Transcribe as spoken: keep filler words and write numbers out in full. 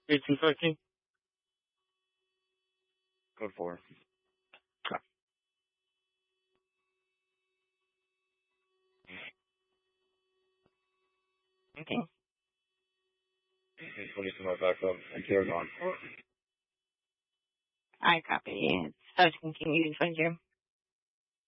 eighteen fifty. Code four. Okay. twenty some more back up. And they're gone. I copy. It's supposed to continue to twenty-two.